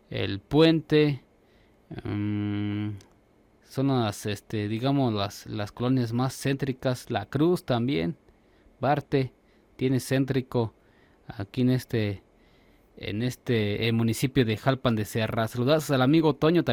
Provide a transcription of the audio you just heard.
el Puente. mm, Son digamos, las colonias más céntricas. La Cruz también. Barte tiene céntrico aquí en este municipio de Jalpan de Serra. Saludos al amigo Toño